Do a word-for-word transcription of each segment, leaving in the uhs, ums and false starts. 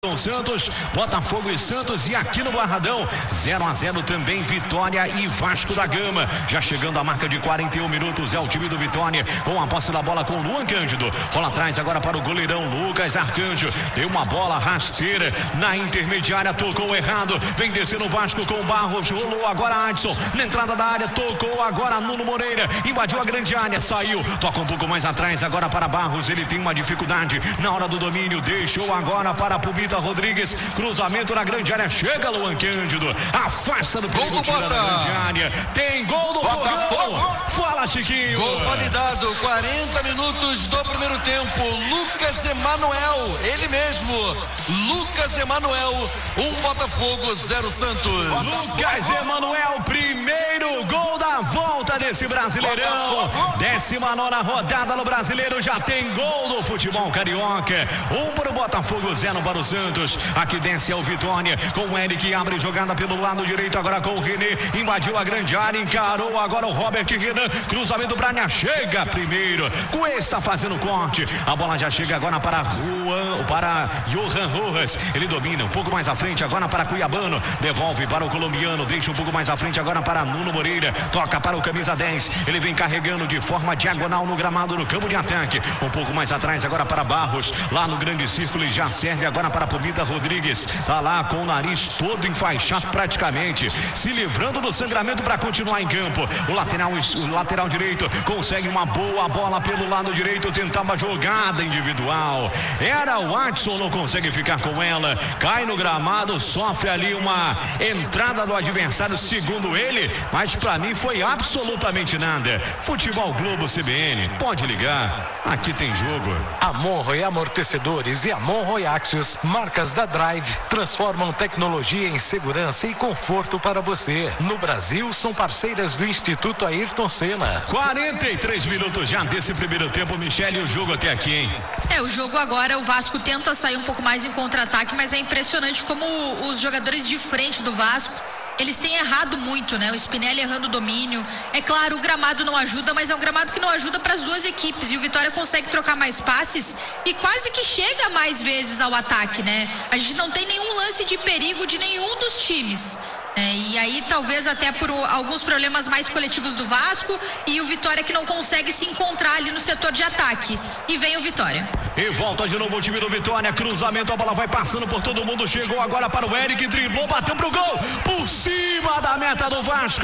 Com Santos, Botafogo e Santos, e aqui no Barradão, zero a zero também, Vitória e Vasco da Gama. Já chegando a marca de quarenta e um minutos, é o time do Vitória, com a posse da bola com Luan Cândido. Bola atrás agora para o goleirão Lucas Arcanjo. Deu uma bola rasteira na intermediária, tocou errado. Vem descendo o Vasco com o Barros, rolou agora Adson. Na entrada da área, tocou agora Nuno Moreira. Invadiu a grande área, saiu. Toca um pouco mais atrás agora para Barros. Ele tem uma dificuldade na hora do domínio. Deixou agora para Pubita Rodrigues, cruzamento na grande área, chega Luan Cândido, afasta do gol do Bota. Grande área, tem gol do Botafogo. Fala, Chiquinho. Gol validado, quarenta minutos do primeiro tempo. Lucas Emanuel, ele mesmo, Lucas Emanuel, um Botafogo, zero Santos. Lucas Emanuel, primeiro gol da volta desse Brasileirão. Décima nona rodada no Brasileiro, já tem gol do futebol carioca. Um para o Botafogo, zero para o Santos. Aqui desce o Vitória com o Eric, abre jogada pelo lado direito agora com o René, invadiu a grande área, encarou agora o Robert Renan, cruzamento Braga, chega primeiro, Cuesta fazendo corte, a bola já chega agora para Juan, para Johan Rojas, ele domina um pouco mais à frente agora para Cuiabano, devolve para o colombiano, deixa um pouco mais à frente agora para Nuno Moreira, toca para o camisa dez, ele vem carregando de forma diagonal no gramado no campo de ataque, um pouco mais atrás agora para Barros, lá no grande círculo, e já serve agora para Pubita Rodrigues, tá lá com o nariz todo enfaixado praticamente, se livrando do sangramento para continuar em campo. O lateral, o lateral direito consegue uma boa bola pelo lado direito, tentava jogada individual, era o Adson, não consegue ficar com ela, cai no gramado, sofre ali uma entrada do adversário, segundo ele, mas para mim foi absolutamente nada. Futebol Globo C B N, pode ligar, aqui tem jogo. Amonroe Amortecedores e Amonroe Axios, marcas da Drive, transformam tecnologia em segurança e conforto para você. No Brasil, são parceiras do Instituto Ayrton Senna. quarenta e três minutos já desse primeiro tempo, Michele, o jogo até aqui, hein? É, o jogo agora, o Vasco tenta sair um pouco mais em contra-ataque, mas é impressionante como os jogadores de frente do Vasco, eles têm errado muito, né? O Spinelli errando o domínio. É claro, o gramado não ajuda, mas é um gramado que não ajuda para as duas equipes. E o Vitória consegue trocar mais passes e quase que chega mais vezes ao ataque, né? A gente não tem nenhum lance de perigo de nenhum dos times. É, e aí talvez até por alguns problemas mais coletivos do Vasco, e o Vitória que não consegue se encontrar ali no setor de ataque, e vem o Vitória. E volta de novo o time do Vitória, cruzamento, a bola vai passando por todo mundo, chegou agora para o Eric, driblou, bateu pro gol, por cima da meta do Vasco,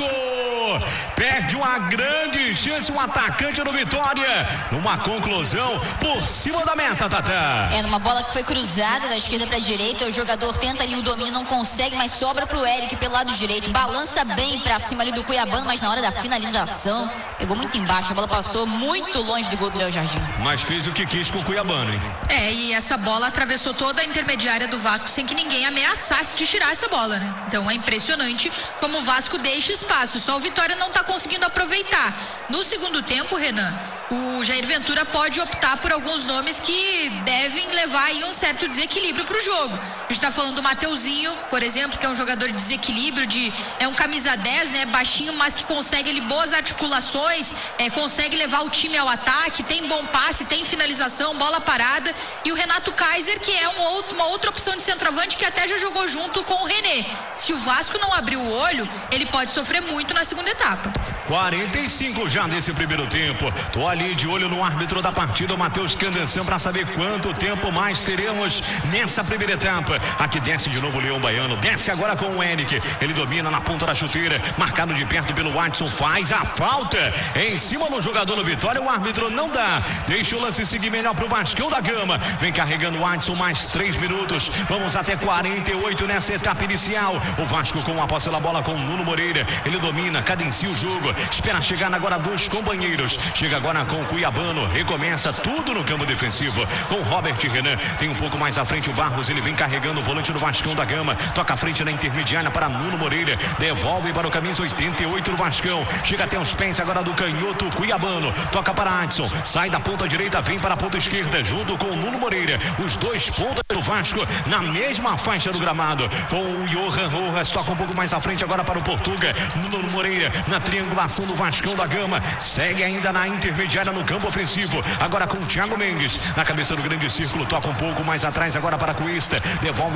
perde uma grande chance, um atacante do Vitória, numa conclusão por cima da meta, Tatá. É, numa bola que foi cruzada da esquerda para a direita, o jogador tenta ali o domínio, não consegue, mas sobra pro Eric pelo lado direito, balança bem pra cima ali do Cuiabano, mas na hora da finalização pegou muito embaixo, a bola passou muito longe do gol do Léo Jardim. Mas fez o que quis com o Cuiabano, hein? É, e essa bola atravessou toda a intermediária do Vasco sem que ninguém ameaçasse de tirar essa bola, né? Então é impressionante como o Vasco deixa espaço, só o Vitória não tá conseguindo aproveitar. No segundo tempo, Renan, o Jair Ventura pode optar por alguns nomes que devem levar aí um certo desequilíbrio pro jogo. A gente tá falando do Mateuzinho, por exemplo, que é um jogador de desequilíbrio, de, é um camisa dez, né, baixinho, mas que consegue ali boas articulações, é, consegue levar o time ao ataque, tem bom passe, tem finalização, bola parada, e o Renato Kaiser, que é um outro, uma outra opção de centroavante que até já jogou junto com o René. Se o Vasco não abrir o olho, ele pode sofrer muito na segunda etapa. quarenta e cinco já desse primeiro tempo, tô ali de olho no árbitro da partida, o Matheus Candanção, para saber quanto tempo mais teremos nessa primeira etapa. Aqui desce de novo o Leão Baiano, desce agora com o Eric, ele domina na ponta da chuteira, marcado de perto pelo Watson, faz a falta em cima do jogador do Vitória, o árbitro não dá, deixa o lance seguir melhor pro Vascão da Gama, vem carregando o Watson, mais três minutos, vamos até quarenta e oito nessa etapa inicial. O Vasco com a posse da bola com o Nuno Moreira, ele domina, cadencia o jogo, espera chegar agora dos companheiros, chega agora com o Cuiabano, recomeça tudo no campo defensivo com o Robert Renan, tem um pouco mais à frente o Barros, ele vem carregando o volante do Vascão da Gama, toca a frente na intermediária para Nuno Moreira, devolve para o camisa oitenta e oito do Vascão, chega até os pés agora do canhoto Cuiabano, toca para Adson, sai da ponta direita, vem para a ponta esquerda, junto com o Nuno Moreira, os dois pontas do Vasco na mesma faixa do gramado, com o Johan Rojas, toca um pouco mais à frente agora para o Portuga, Nuno Moreira na triangulação do Vascão da Gama, segue ainda na intermediária intermediária no campo ofensivo. Agora com o Thiago Mendes na cabeça do grande círculo. Toca um pouco mais atrás agora para Cuesta. Devolve